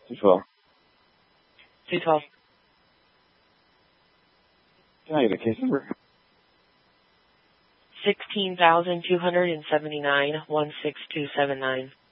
212. 212. Can I get a case number? 16,279, 16279.